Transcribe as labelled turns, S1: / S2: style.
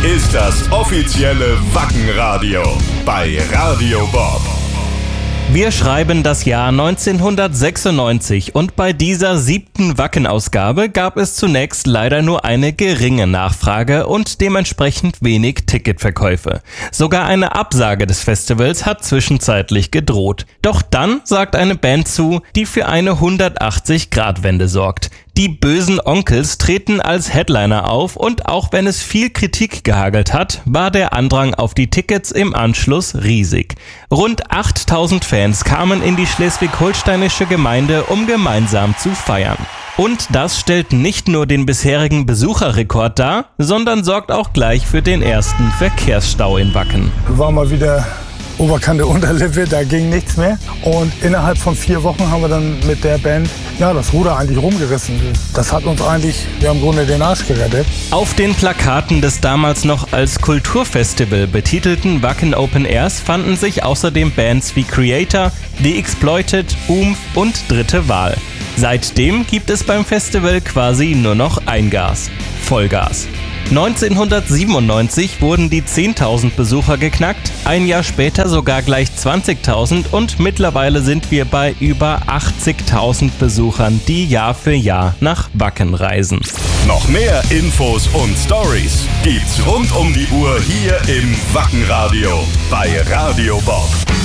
S1: ist das offizielle Wackenradio bei Radio Bob.
S2: Wir schreiben das Jahr 1996 und bei dieser 7. Wacken-Ausgabe gab es zunächst leider nur eine geringe Nachfrage und dementsprechend wenig Ticketverkäufe. Sogar eine Absage des Festivals hat zwischenzeitlich gedroht. Doch dann sagt eine Band zu, die für eine 180-Grad-Wende sorgt. Die Bösen Onkelz treten als Headliner auf und auch wenn es viel Kritik gehagelt hat, war der Andrang auf die Tickets im Anschluss riesig. Rund 8000 Fans kamen in die schleswig-holsteinische Gemeinde, um gemeinsam zu feiern. Und das stellt nicht nur den bisherigen Besucherrekord dar, sondern sorgt auch gleich für den ersten Verkehrsstau in Wacken.
S3: War mal wieder Oberkante, Unterlippe, da ging nichts mehr. Und innerhalb von 4 Wochen haben wir dann mit der Band das Ruder eigentlich rumgerissen. Das hat uns eigentlich im Grunde den Arsch gerettet.
S2: Auf den Plakaten des damals noch als Kulturfestival betitelten Wacken Open Airs fanden sich außerdem Bands wie Creator, The Exploited, Oomph und Dritte Wahl. Seitdem gibt es beim Festival quasi nur noch ein Gas: Vollgas. 1997 wurden die 10.000 Besucher geknackt, ein Jahr später sogar gleich 20.000 und mittlerweile sind wir bei über 80.000 Besuchern, die Jahr für Jahr nach Wacken reisen.
S1: Noch mehr Infos und Stories gibt's rund um die Uhr hier im Wackenradio bei Radio Bob.